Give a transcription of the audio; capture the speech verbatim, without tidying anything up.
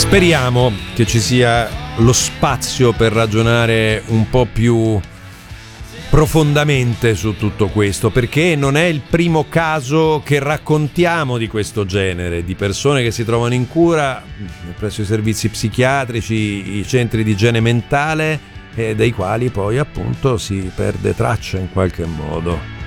Speriamo che ci sia lo spazio per ragionare un po' più profondamente su tutto questo, perché non è il primo caso che raccontiamo di questo genere, di persone che si trovano in cura presso i servizi psichiatrici, i centri di igiene mentale, e dei quali poi appunto si perde traccia in qualche modo.